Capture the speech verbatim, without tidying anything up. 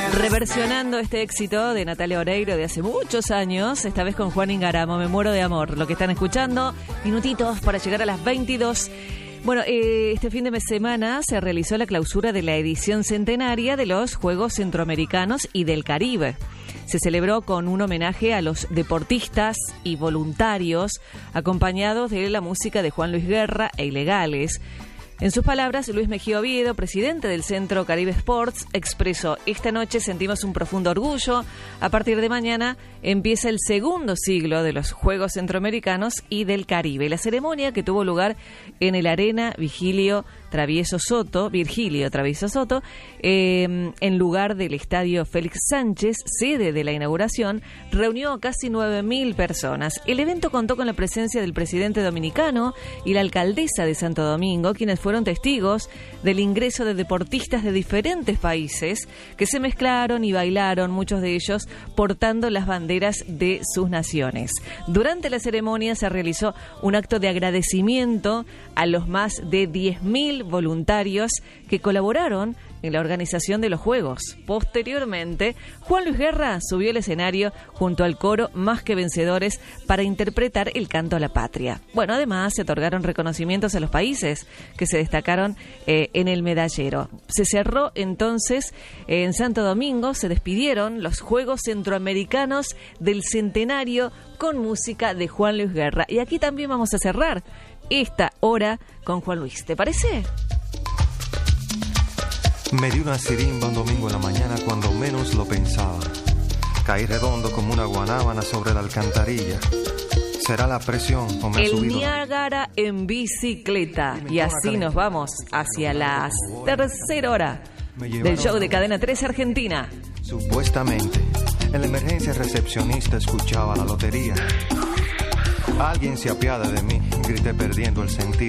Reversionando este éxito de Natalia Oreiro de hace muchos años, esta vez con Juan Ingaramo, Me muero de amor. Lo que están escuchando, minutitos para llegar a las veintidós. Bueno, eh, este fin de semana se realizó la clausura de la edición centenaria de los Juegos Centroamericanos y del Caribe. Se celebró con un homenaje a los deportistas y voluntarios, acompañados de la música de Juan Luis Guerra e Ilegales. En sus palabras, Luis Mejía Oviedo, presidente del Centro Caribe Sports, expresó: esta noche sentimos un profundo orgullo. A partir de mañana empieza el segundo siglo de los Juegos Centroamericanos y del Caribe. La ceremonia, que tuvo lugar en el Arena Vigilio Travieso Soto, Virgilio Travieso Soto, eh, en lugar del Estadio Félix Sánchez, sede de la inauguración, reunió a casi nueve mil personas. El evento contó con la presencia del presidente dominicano y la alcaldesa de Santo Domingo, quienes fueron testigos del ingreso de deportistas de diferentes países que se mezclaron y bailaron, muchos de ellos portando las banderas de sus naciones. Durante la ceremonia se realizó un acto de agradecimiento a los más de diez mil voluntarios que colaboraron en la organización de los Juegos. Posteriormente, Juan Luis Guerra subió al escenario junto al coro Más que Vencedores para interpretar el canto a la patria. Bueno, además se otorgaron reconocimientos a los países que se destacaron eh, en el medallero. Se cerró entonces eh, en Santo Domingo, se despidieron los Juegos Centroamericanos del Centenario con música de Juan Luis Guerra. Y aquí también vamos a cerrar esta hora con Juan Luis. ¿Te parece? Me di una sirimba un domingo en la mañana cuando menos lo pensaba. Caí redondo como una guanábana sobre la alcantarilla. ¿Será la presión o me ha El subido? Niágara en bicicleta. Y así nos vamos hacia la tercera hora del show de Cadena tres Argentina. Supuestamente, en la emergencia recepcionista escuchaba la lotería. Alguien se apiada de mí, grité perdiendo el sentido.